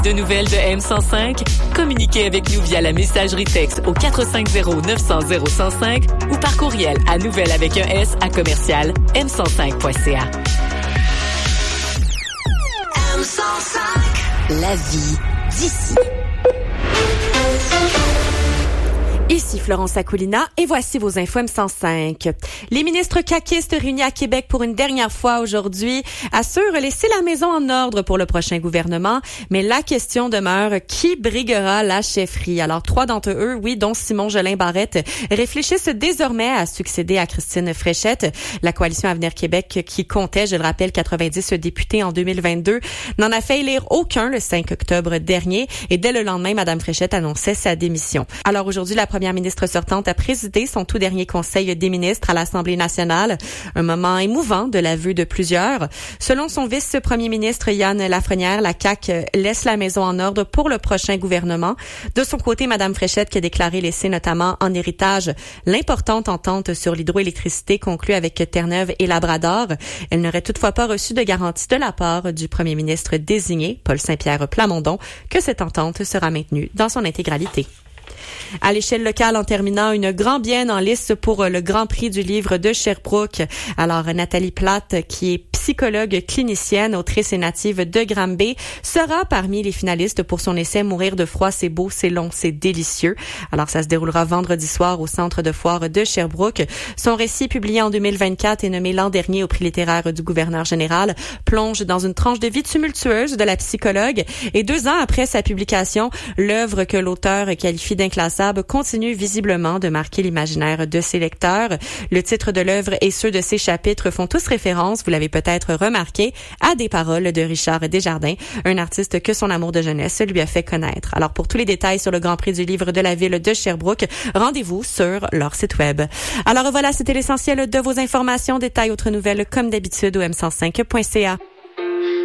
De nouvelles de M105? Communiquez avec nous via la messagerie texte au 450-900-0105 ou par courriel à nouvelles avec un S à commercial m105.ca. M105. La vie d'ici. Ici Florence Akoulina et voici vos infos M105. Les ministres caquistes réunis à Québec pour une dernière fois aujourd'hui assurent laisser la maison en ordre pour le prochain gouvernement, mais la question demeure, qui briguera la chefferie? Alors, 3 d'entre eux, oui, dont Simon Jolin-Barrette, réfléchissent désormais à succéder à Christine Fréchette. La coalition Avenir Québec, qui comptait, je le rappelle, 90 députés en 2022, n'en a fait élire aucun le 5 octobre dernier et dès le lendemain, Mme Fréchette annonçait sa démission. Alors aujourd'hui, la première ministre sortante a présidé son tout dernier conseil des ministres à l'Assemblée nationale. Un moment émouvant de l'aveu de plusieurs. Selon son vice-premier ministre Yann Lafrenière, la CAQ laisse la maison en ordre pour le prochain gouvernement. De son côté, Mme Fréchette qui a déclaré laisser notamment en héritage l'importante entente sur l'hydroélectricité conclue avec Terre-Neuve et Labrador. Elle n'aurait toutefois pas reçu de garantie de la part du premier ministre désigné, Paul Saint-Pierre Plamondon, que cette entente sera maintenue dans son intégralité. À l'échelle locale, en terminant, une grande bienne en lice pour le Grand Prix du livre de Sherbrooke. Alors, Nathalie Platte, qui est psychologue clinicienne, autrice et native de Granby, sera parmi les finalistes pour son essai Mourir de froid, c'est beau, c'est long, c'est délicieux. Alors, ça se déroulera vendredi soir au centre de foire de Sherbrooke. Son récit, publié en 2024 et nommé l'an dernier au prix littéraire du gouverneur général, plonge dans une tranche de vie tumultueuse de la psychologue. Et 2 ans après sa publication, l'œuvre que l'auteur qualifie d'inclassable continue visiblement de marquer l'imaginaire de ses lecteurs. Le titre de l'œuvre et ceux de ses chapitres font tous référence, vous l'avez peut-être remarqué, à des paroles de Richard Desjardins, un artiste que son amour de jeunesse lui a fait connaître. Alors pour tous les détails sur le Grand Prix du livre de la ville de Sherbrooke, rendez-vous sur leur site web. Alors voilà, c'était l'essentiel de vos informations. Détails, autres nouvelles comme d'habitude au m105.ca.